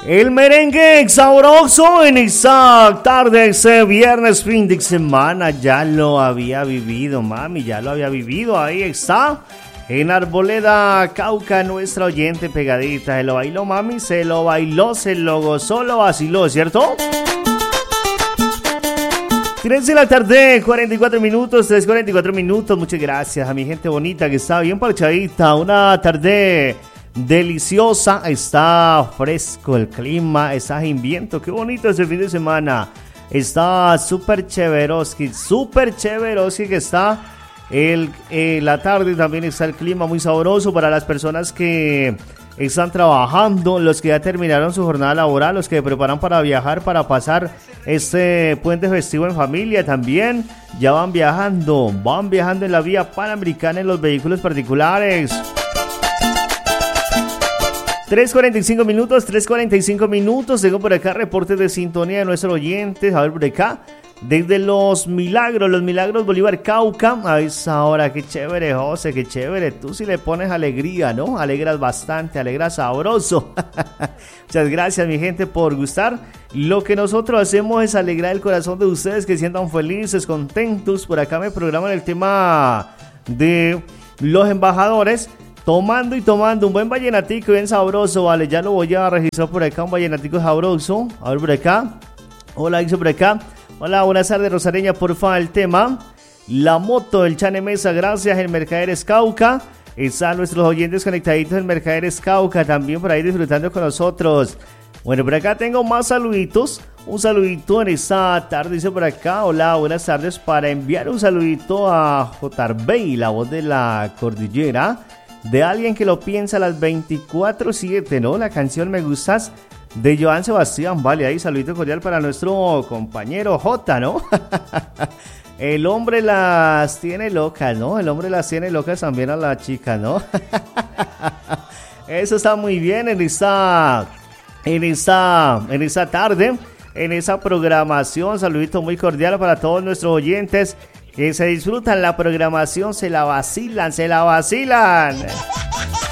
El merengue sabroso en esa tarde, ese viernes, fin de semana, ya lo había vivido, mami, ya lo había vivido, ahí está. En Arboleda, Cauca, nuestra oyente pegadita, se lo bailó, mami, se lo bailó, se lo gozó, lo vaciló, ¿cierto? 3 de la tarde, 44 minutos, 3:44 minutos, muchas gracias a mi gente bonita que está bien parchadita, una tarde deliciosa, está fresco el clima, está sin viento, qué bonito ese fin de semana, está súper chéveroski que está la tarde, también está el clima muy sabroso para las personas que están trabajando, los que ya terminaron su jornada laboral, los que se preparan para viajar, para pasar este puente festivo en familia también, ya van viajando en la vía panamericana en los vehículos particulares. 3:45 minutos, tengo por acá reportes de sintonía de nuestros oyentes, a ver por acá, desde Los Milagros Bolívar Cauca, a esa hora, qué chévere José, qué chévere, tú sí le pones alegría, ¿no? Alegras bastante, alegras sabroso. Muchas gracias mi gente por gustar, lo que nosotros hacemos es alegrar el corazón de ustedes, que sientan felices, contentos. Por acá me programan el tema de los embajadores, tomando un buen vallenatico bien sabroso, vale, ya lo voy a registrar por acá, un vallenatico sabroso, a ver por acá, hola, dice por acá, hola, buenas tardes Rosareña, porfa, el tema, la moto del Chane Mesa, gracias, el Mercaderes Cauca, están nuestros oyentes conectaditos en Mercaderes Cauca, también por ahí disfrutando con nosotros. Bueno, por acá tengo más saluditos, un saludito en esta tarde, dice por acá, hola, buenas tardes, para enviar un saludito a J.B., la voz de la cordillera, de alguien que lo piensa a las 24/7, ¿no? La canción Me Gustas de Joan Sebastián, vale, ahí saludito cordial para nuestro compañero J, ¿no? El hombre las tiene locas, ¿no? El hombre las tiene locas también a la chica, ¿no? Eso está muy bien en esta tarde, en esa programación. Saludito muy cordial para todos nuestros oyentes que se disfrutan la programación, se la vacilan.